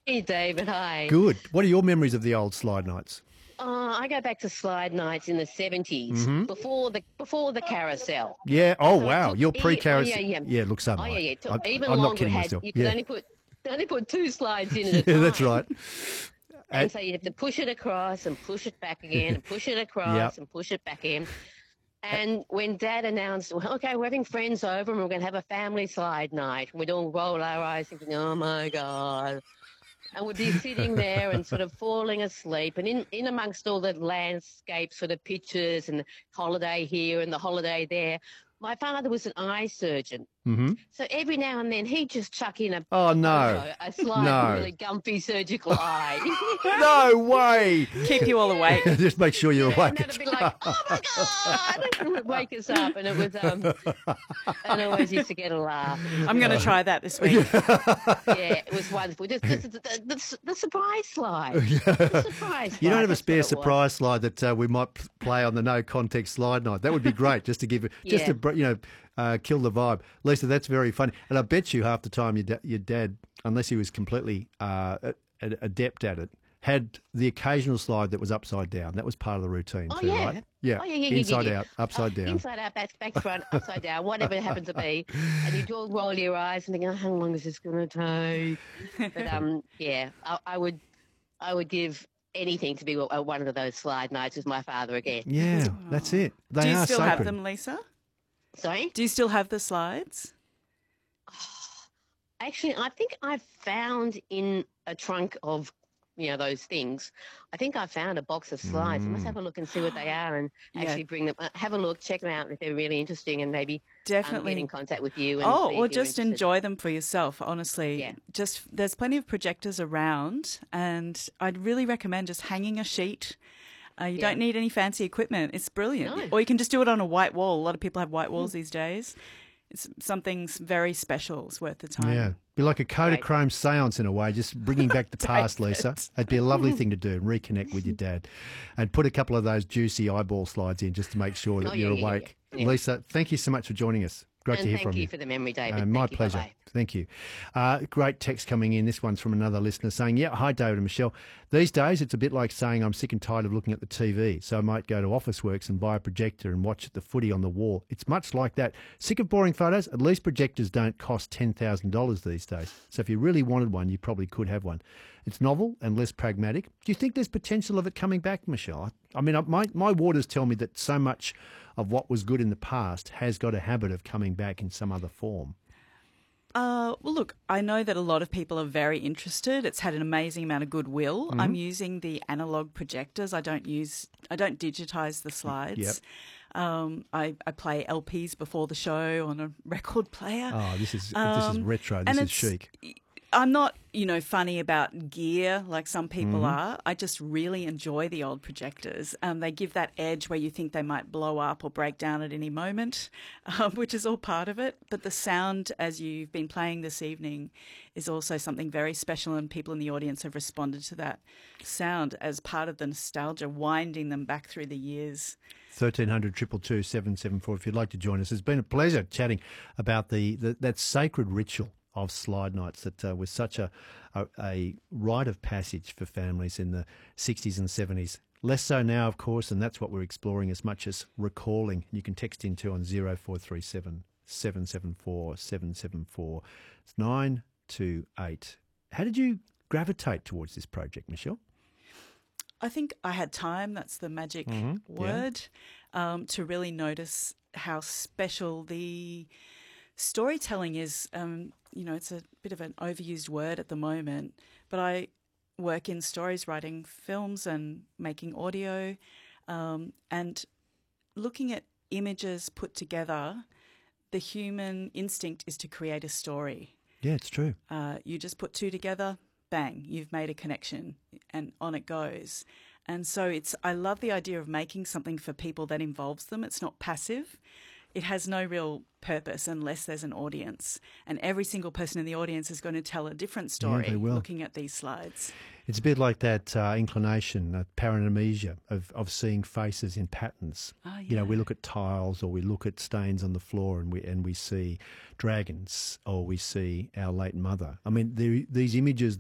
Hey, David. Hi. Good. What are your memories of the old slide nights? I go back to slide nights in the 70s, Mm-hmm. before the carousel. Yeah. Oh, So it wow. took You're oh pre-carousel. yeah, yeah. Yeah, look, so am Oh yeah, I. yeah. It took even I'm not longer. It kidding had myself. you could Yeah. only put two slides in at a Yeah, that's time. right. And so you have to push it across and push it back again and push it Yeah. across and push it back in. And when Dad announced, well, okay, we're having friends over and we're going to have a family slide night, we'd all roll our eyes thinking, oh my God. And we'd be sitting there and sort of falling asleep. And in amongst all the landscape sort of pictures and the holiday here and the holiday there, my father was an eye surgeon. Mm-hmm. So every now and then he'd just chuck in Oh, a no. photo, a slide of a No. really gumpy surgical eye. No way. Keep you all awake. Just make sure you're Yeah, and awake. that'd be like, oh my God, it would wake us up. And it was, and always used to get a laugh. I'm going to try that this week. Yeah, it was wonderful. Just the surprise slide. The surprise slide. You don't have a That's spare what it was. surprise slide that we might play on the no context slide night. That would be great, just to give it, just Yeah. to kill the vibe. Lisa, that's very funny, and I bet you half the time your dad, unless he was completely adept at it, had the occasional slide that was upside down. That was part of the routine Oh, too, yeah. right? Yeah, Oh, yeah. inside out, upside down. Inside out, back to front, upside down, whatever it happened to be. And you do roll your eyes and think, oh, how long is this going to take? But yeah, I would give anything to be one of those slide nights with my father again. Yeah, that's it. They Do you are still sacred. have them, Lisa? Sorry? Do you still have the slides? Actually, I think I've found in a trunk of, those things. I think I found a box of slides. I must have a look and see what they are and Yeah. actually bring them, have a look, check them out if they're really interesting and maybe Definitely. get in contact with you. And Oh, see or if you're just interested. enjoy them for yourself, honestly. Yeah. Just there's plenty of projectors around, and I'd really recommend just hanging a sheet. You don't need any fancy equipment. It's brilliant. No. Or you can just do it on a white wall. A lot of people have white walls these days. It's something very special. It's worth the time. Yeah, be like a Kodachrome seance in a way, just bringing back the past, Lisa. It'd be a lovely thing to do and reconnect with your dad. And put a couple of those juicy eyeball slides in just to make sure that you're awake. Yeah. Lisa, thank you so much for joining us. Great And to hear thank from you you. for the memory, David. My Thank you. pleasure. Bye-bye. Thank you. Great text coming in. This one's from another listener saying, yeah, hi, David and Michelle. These days, it's a bit like saying I'm sick and tired of looking at the TV, so I might go to Officeworks and buy a projector and watch the footy on the wall. It's much like that. Sick of boring photos? At least projectors don't cost $10,000 these days. So if you really wanted one, you probably could have one. It's novel and less pragmatic. Do you think there's potential of it coming back, Michelle? I mean, my waters tell me that so much of what was good in the past has got a habit of coming back in some other form. Well, look, I know that a lot of people are very interested. It's had an amazing amount of goodwill. I'm using the analog projectors. I don't digitize the slides. Yep. I play LPs before the show on a record player. Oh, this is retro. This and is chic. I'm not, funny about gear like some people are. I just really enjoy the old projectors. They give that edge where you think they might blow up or break down at any moment, which is all part of it. But the sound, as you've been playing this evening, is also something very special, and people in the audience have responded to that sound as part of the nostalgia, winding them back through the years. 1300 222 774 if you'd like to join us. It's been a pleasure chatting about that sacred ritual of slide nights that was such a rite of passage for families in the 60s and 70s. Less so now, of course, and that's what we're exploring as much as recalling. You can text into on 0437 774 774. It's 928. How did you gravitate towards this project, Michelle? I think I had time, that's the magic word, to really notice how special the storytelling is. It's a bit of an overused word at the moment, but I work in stories, writing films and making audio, and looking at images put together. The human instinct is to create a story. Yeah, it's true. You just put two together, bang, you've made a connection, and on it goes. And so I love the idea of making something for people that involves them. It's not passive. It has no real purpose unless there's an audience. And every single person in the audience is going to tell a different story they will. looking at these slides. It's a bit like that inclination, pareinesia of seeing faces in patterns. Oh, You know, we look at tiles or we look at stains on the floor and we see dragons or we see our late mother. I mean, these images